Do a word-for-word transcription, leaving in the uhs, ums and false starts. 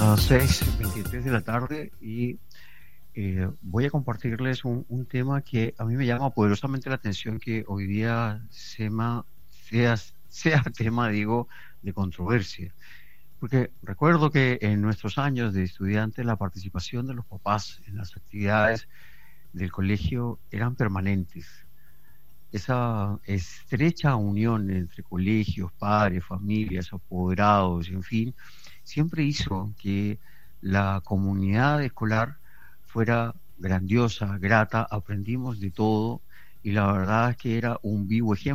las seis veintitrés de la tarde y eh, voy a compartirles un, un tema que a mí me llama poderosamente la atención, que hoy día sema- sea, sea tema, digo, de controversia. Porque recuerdo que en nuestros años de estudiante la participación de los papás en las actividades del colegio eran permanentes. Esa estrecha unión entre colegios, padres, familias, apoderados, en fin, siempre hizo que la comunidad escolar fuera grandiosa, grata, aprendimos de todo y la verdad es que era un vivo ejemplo